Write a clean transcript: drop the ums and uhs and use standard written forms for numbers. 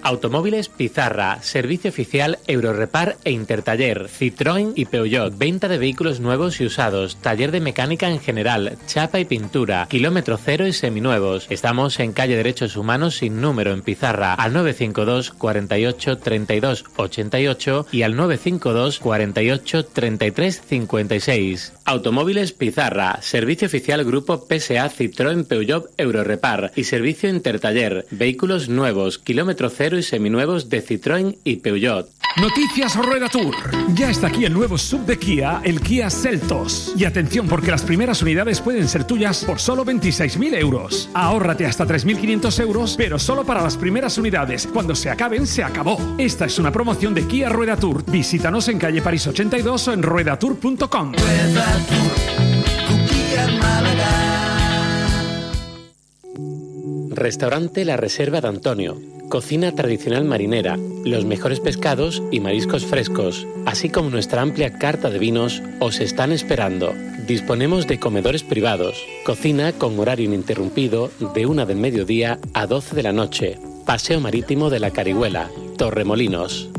Automóviles Pizarra, servicio oficial Eurorepar e Intertaller, Citroën y Peugeot, venta de vehículos nuevos y usados, taller de mecánica en general, chapa y pintura, kilómetro cero y seminuevos. Estamos en calle Derechos Humanos sin número en Pizarra, al 952 48 32 88 y al 952 48 33 56. Automóviles Pizarra, servicio oficial Grupo PSA Citroën Peugeot Eurorepar y servicio Intertaller, vehículos nuevos, kilómetro cero y seminuevos de Citroën y Peugeot. Noticias Rueda Tour. Ya está aquí el nuevo sub de Kia, el Kia Seltos. Y atención, porque las primeras unidades pueden ser tuyas por solo 26.000 euros. Ahórrate hasta 3.500 euros, pero solo para las primeras unidades. Cuando se acaben, se acabó. Esta es una promoción de Kia Rueda Tour. Visítanos en calle París 82 o en ruedatour.com. Rueda Tour, tu Kia Málaga. Restaurante La Reserva de Antonio. Cocina tradicional marinera, los mejores pescados y mariscos frescos, así como nuestra amplia carta de vinos, os están esperando. Disponemos de comedores privados, cocina con horario ininterrumpido de 1 del mediodía a 12 de la noche. Paseo Marítimo de la Carihuela, Torremolinos.